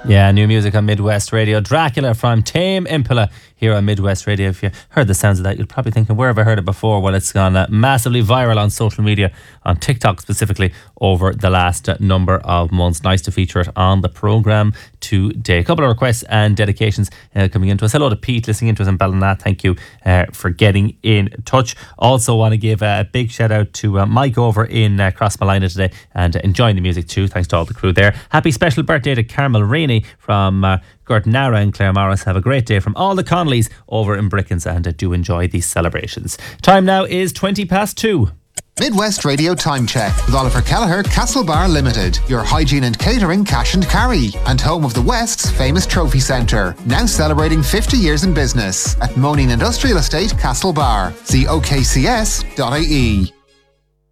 Yeah, new music on Midwest Radio. Dracula from Tame Impala here on Midwest Radio. If you heard the sounds of that, you're probably thinking, where have I heard it before? Well, it's gone massively viral on social media, on TikTok specifically, over the last number of months. Nice to feature it on the programme today. A couple of requests and dedications coming into us. Hello to Pete listening into us in Ballina. Thank you for getting in touch. Also want to give a big shout out to Mike over in Crossmolina today and enjoying the music too. Thanks to all the crew there. Happy special birthday to Carmel Rainey from Gurtnara and Claremorris. Have a great day from all the Connollys over in Brickens, and do enjoy these celebrations. Time now is 2:20. Midwest Radio Time Check with Oliver Kelleher, Castlebar Limited, your hygiene and catering cash and carry, and home of the West's famous trophy centre, now celebrating 50 years in business at Moaning Industrial Estate, Castlebar. See okcs.ie.